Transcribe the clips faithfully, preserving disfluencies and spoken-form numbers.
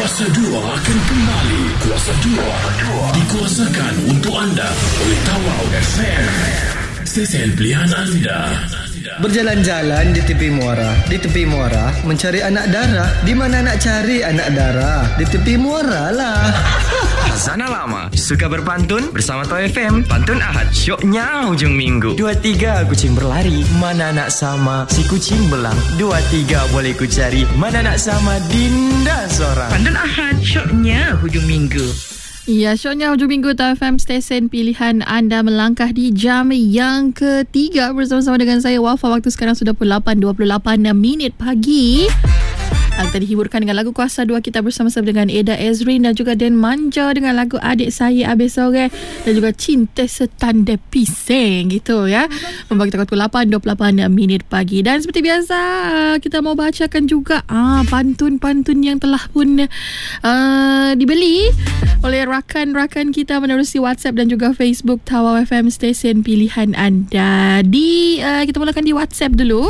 Kuasa dua akan kembali. Kuasa dua dikuasakan untuk anda oleh Tawau F M, stesen pilihan anda. Berjalan-jalan di tepi muara, di tepi muara mencari anak dara. Di mana nak cari anak dara? Di tepi muara lah. Zana Lama suka berpantun bersama Tawau F M. Pantun Ahad, syoknya hujung minggu. Dua tiga kucing berlari, mana nak sama si kucing belang. Dua tiga boleh ku cari, mana nak sama Dinda seorang. Pantun Ahad, syoknya hujung minggu. Ya, syoknya hujung minggu Tawau F M, stesen pilihan anda, melangkah di jam yang ketiga bersama-sama dengan saya Wafa. Waktu sekarang sudah pukul lapan dua puluh lapan minit pagi. Kita dihiburkan dengan lagu Kuasa dua kita bersama-sama dengan Eda Ezrin dan juga Dan Manja dengan lagu Adik Saya Habis Sore dan juga Cinta Setanda Pisang gitu ya. Membagi kita pukul lapan dua puluh lapan minit pagi. Dan seperti biasa kita mau bacakan juga ah, pantun-pantun yang telah pun uh, dibeli oleh rakan-rakan kita menerusi WhatsApp dan juga Facebook Tawau F M, stesen pilihan anda. Di uh, kita mulakan di WhatsApp dulu.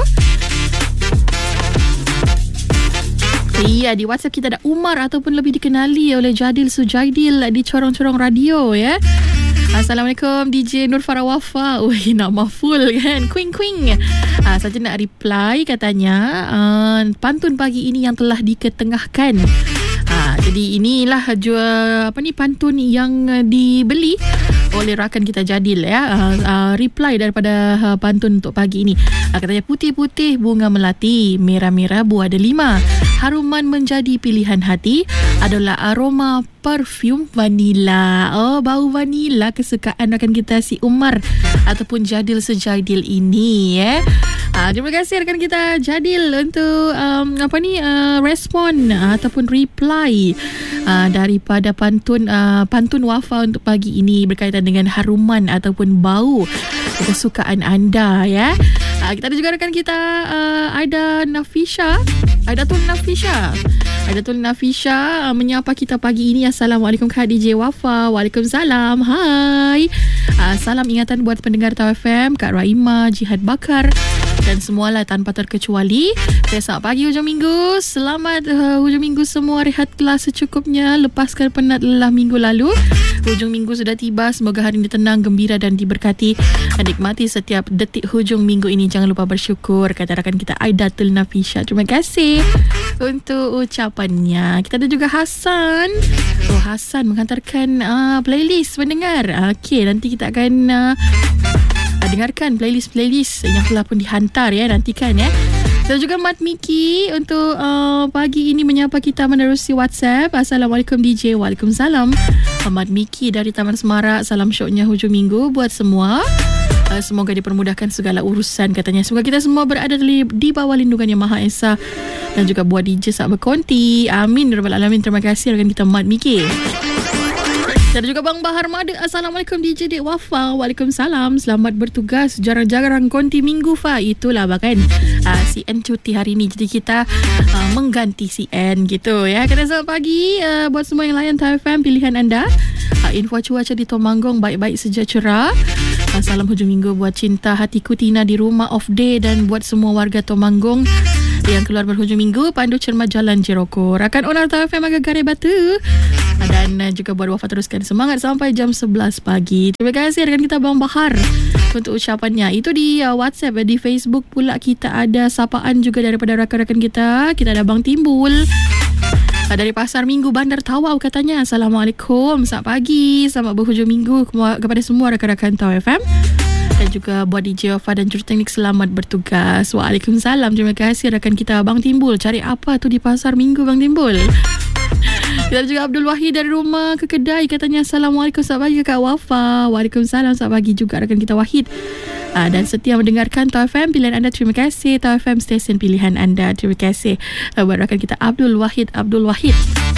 Iya, di WhatsApp kita ada Umar ataupun lebih dikenali oleh Jadil Sujaidil di Corong-Corong Radio ya. Assalamualaikum D J Nur Farah Wafa. Wih, nama full kan. Queen Queen. Ah, saja nak reply katanya uh, pantun pagi ini yang telah diketengahkan. Ah, jadi inilah jual apa ni pantun yang uh, dibeli oleh rakan kita Jadil ya. Uh, uh, reply daripada uh, pantun untuk pagi ini. Uh, katanya putih-putih bunga melati, merah-merah buah delima. Haruman menjadi pilihan hati adalah aroma parfum vanila. Oh, bau vanila kesukaan rakan kita si Umar ataupun Jadil Sujaidil ini ya. Uh, terima kasih rakan kita Jadil untuk um, apa ni uh, respon uh, ataupun reply uh, daripada pantun uh, pantun Wafa untuk pagi ini berkaitan dengan haruman ataupun bau kesukaan anda ya. Uh, kita ada juga rakan kita uh, Aida Nafisha. Aidatul Nafisha. Aidatul Nafisha uh, menyapa kita pagi ini. Assalamualaikum Kak D J Wafa. Waalaikumsalam. Hai. Uh, salam ingatan buat pendengar Tawau F M, Kak Raima, Jihad Bakar dan semualah tanpa terkecuali. Selamat pagi hujung minggu. Selamat uh, hujung minggu semua. Rehatlah secukupnya. Lepaskan penat lelah minggu lalu. Hujung minggu sudah tiba. Semoga hari ini tenang, gembira dan diberkati. Nikmati setiap detik hujung minggu ini. Jangan lupa bersyukur, kata rakan kita Aidatul Nafisha. Terima kasih untuk ucapannya. Kita ada juga Hasan. Oh, Hasan menghantarkan uh, playlist pendengar. Okey, nanti kita akan uh, dengarkan playlist-playlist yang telah pun dihantar ya. Nantikan ya. Dan juga Mat Miki untuk uh, pagi ini menyapa kita menerusi WhatsApp. Assalamualaikum D J. Waalaikumsalam. Mat Miki dari Taman Semarak. Salam syoknya hujung minggu buat semua. Uh, semoga dipermudahkan segala urusan katanya. Semoga kita semua berada di, di bawah lindungan Yang Maha Esa. Dan juga buat D J saat berkonti. Amin. Rabbal Alamin. Terima kasih rakan kita Mat Miki. Ada juga Bang Bahar Mada. Assalamualaikum D J Dek Wafa. Waalaikumsalam. Selamat bertugas. Jarang-jarang konti minggu Fa. Itulah bahkan uh, C N cuti hari ni. Jadi kita uh, mengganti C N gitu ya. Kena selamat pagi uh, buat semua yang layan Tawau F M pilihan anda. Uh, info cuaca di Tomanggong baik-baik saja cerah. Uh, salam hujung minggu buat cinta hatiku Tina di rumah off day dan buat semua warga Tomanggong yang keluar berhujung minggu. Pandu Cermat Jalan Jeroko. Rakan Onar Tawau F M agak Garai Batu. Dan juga buat Wafa teruskan semangat sampai jam sebelas pagi. Terima kasih rakan kita Bang Bahar untuk ucapannya. Itu di uh, WhatsApp. Di Facebook pula kita ada sapaan juga daripada rakan-rakan kita. Kita ada Bang Timbul uh, dari Pasar Minggu Bandar Tawau katanya. Assalamualaikum. Selamat pagi. Selamat berhujung minggu kepada semua rakan-rakan Tawau F M. Dan juga buat D J Wafa dan juruteknik selamat bertugas. Waalaikumsalam. Terima kasih rakan kita Bang Timbul. Cari apa tu di Pasar Minggu Bang Timbul? Kita juga Abdul Wahid dari rumah ke kedai katanya. Assalamualaikum, selamat pagi Kak Wafa. Waalaikumsalam, selamat pagi juga rakan kita Wahid. uh, Dan setia mendengarkan Tawau F M pilihan anda. Terima kasih Tawau F M stesen pilihan anda. Terima kasih uh, buat rakan kita Abdul Wahid Abdul Wahid.